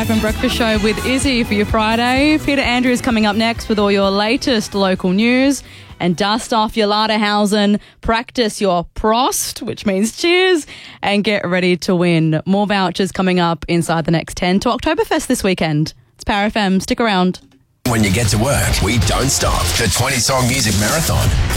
FM Breakfast Show with Izzy for your Friday. Peter Andrews coming up next with all your latest local news. And dust off your Laderhausen, practice your Prost, which means cheers, and get ready to win. More vouchers coming up inside the next 10 to Oktoberfest this weekend. It's Power FM. Stick around. When you get to work, we don't stop. The 20-song music marathon.